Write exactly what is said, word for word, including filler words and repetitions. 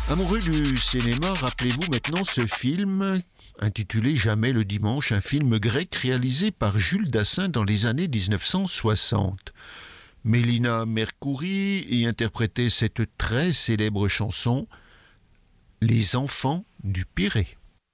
Amoureux du cinéma, rappelez-vous maintenant ce film intitulé Jamais le dimanche, un film grec réalisé par Jules Dassin dans les années dix-neuf cent soixante. Mélina Mercouri y interprétait cette très célèbre chanson « Les enfants du Pirée ».